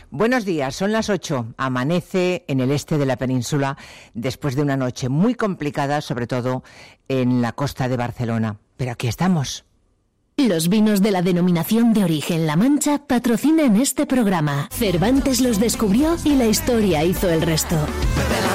Buenos días, son las 8. Amanece en el este de la península después de una noche muy complicada, sobre todo en la costa de Barcelona. Pero aquí estamos. Los vinos de la denominación de origen La Mancha patrocinan este programa. Cervantes los descubrió y la historia hizo el resto.